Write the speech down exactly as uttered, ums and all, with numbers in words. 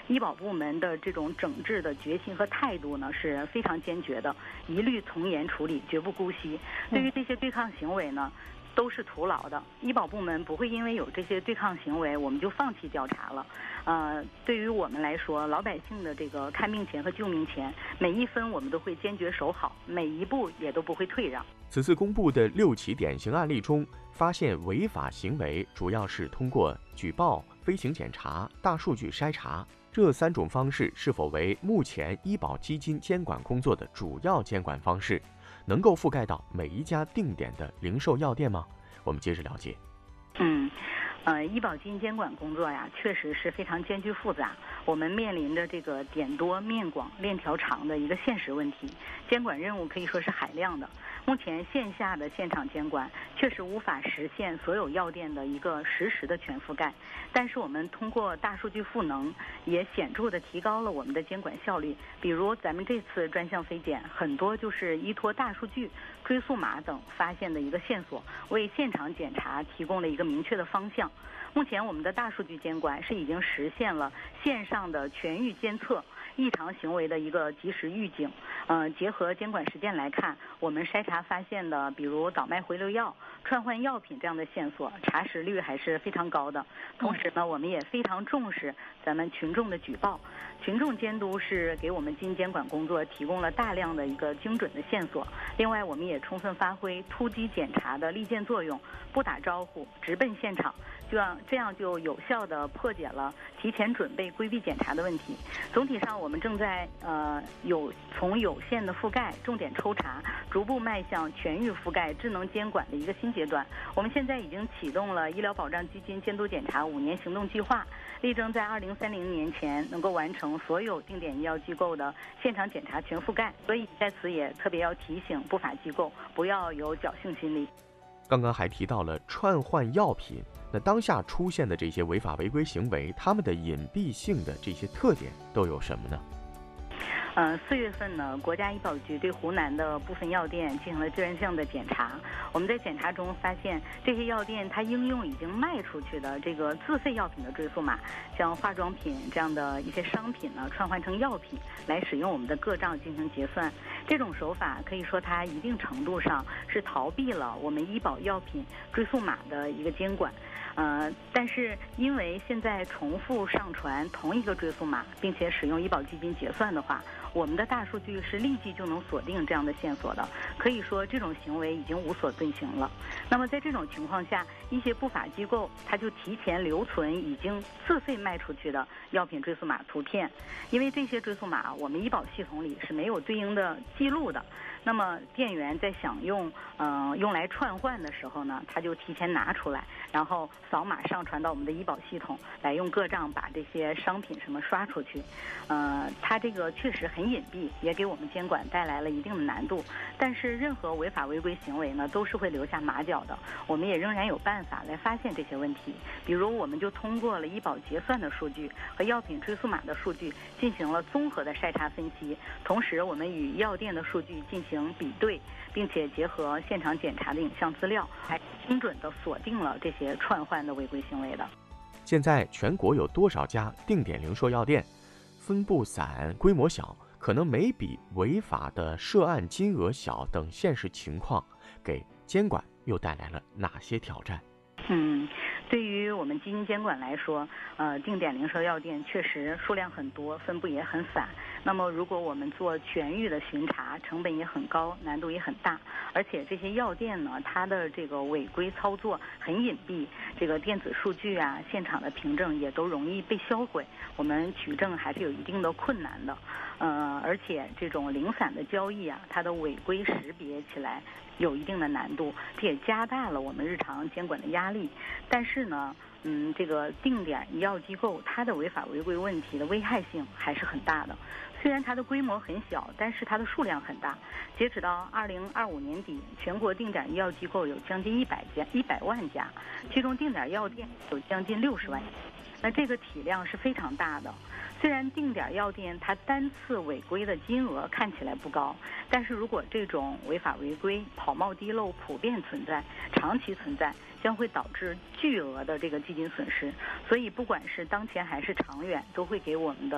医保部门的这种整治的决心和态度呢是非常坚决的，一律从严处理，绝不姑息。对于这些对抗行为呢，都是徒劳的。医保部门不会因为有这些对抗行为，我们就放弃调查了。呃，对于我们来说，老百姓的这个看病钱和救命钱，每一分我们都会坚决守好，每一步也都不会退让。 此次公布的六起典型案例中，发现违法行为主要是通过举报、飞行检查、大数据筛查这三种方式，是否为目前医保基金监管工作的主要监管方式？能够覆盖到每一家定点的零售药店吗？我们接着了解。 嗯。呃，医保基金监管工作呀，确实是非常艰巨复杂。我们面临着这个点多面广、链条长的一个现实问题，监管任务可以说是海量的。目前线下的现场监管确实无法实现所有药店的一个实时的全覆盖，但是我们通过大数据赋能，也显著的提高了我们的监管效率。比如咱们这次专项飞检，很多就是依托大数据、追溯码等发现的一个线索，为现场检查提供了一个明确的方向。目前我们的大数据监管是已经实现了线上的全域监测、异常行为的一个及时预警。呃，结合监管实践来看，我们筛查发现的，比如倒卖回流药、串换药品这样的线索，查实率还是非常高的。同时呢，我们也非常重视咱们群众的举报，群众监督是给我们基金监管工作提供了大量的一个精准的线索。另外，我们也充分发挥突击检查的利剑作用，不打招呼，直奔现场，这样这样就有效地破解了提前准备、规避检查的问题。总体上，我们正在呃有从有限的覆盖、重点抽查，逐步迈向全域覆盖、智能监管的一个新阶段。我们现在已经启动了医疗保障基金监督检查五年行动计划，力争在二零三零年前能够完成所有定点医药机构的现场检查全覆盖。所以在此也特别要提醒不法机构不要有侥幸心理。 刚刚还提到了串换药品，那当下出现的这些违法违规行为，他们的隐蔽性的这些特点都有什么呢？ 呃，四月份呢，国家医保局对湖南的部分药店进行了志愿性的检查。我们在检查中发现，这些药店它应用已经卖出去的这个自费药品的追溯码，像化妆品这样的一些商品呢，串换成药品来使用我们的个账进行结算。这种手法可以说它一定程度上是逃避了我们医保药品追溯码的一个监管。呃，但是因为现在重复上传同一个追溯码，并且使用医保基金结算的话，我们的大数据是立即就能锁定这样的线索的，可以说这种行为已经无所遁形了。那么在这种情况下，一些不法机构它就提前留存已经自费卖出去的药品追溯码图片，因为这些追溯码我们医保系统里是没有对应的记录的。那么店员在想用呃用来串换的时候呢，他就提前拿出来，然后扫码上传到我们的医保系统，来用个账把这些商品什么刷出去。呃，它这个确实很隐蔽，也给我们监管带来了一定的难度。但是任何违法违规行为呢，都是会留下马脚的。我们也仍然有办法来发现这些问题。比如，我们就通过了医保结算的数据和药品追溯码的数据，进行了综合的筛查分析。同时，我们与药店的数据进行行比对，并且结合现场检查的影像资料，还精准地锁定了这些串换的违规行为的。 现在全国有多少家定点零售药店？分布散、规模小，可能每笔违法的涉案金额小等现实情况，给监管又带来了哪些挑战？ 嗯，对于我们基金监管来说，呃，定点零售药店确实数量很多，分布也很散。那么，如果我们做全域的巡查，成本也很高，难度也很大。而且这些药店呢，它的这个违规操作很隐蔽，这个电子数据啊、现场的凭证也都容易被销毁，我们取证还是有一定的困难的。呃，而且这种零散的交易啊，它的违规识别起来有一定的难度，这也加大了我们日常监管的压力。但是呢，嗯，这个定点医药机构它的违法违规问题的危害性还是很大的。虽然它的规模很小，但是它的数量很大。截止到二零二五年底，全国定点医药机构有将近一百家、一百万家，其中定点药店有将近六十万家。那这个体量是非常大的。虽然定点药店它单次违规的金额看起来不高，但是如果这种违法违规、跑冒滴漏普遍存在、长期存在，将会导致巨额的这个基金损失。所以不管是当前还是长远，都会给我们的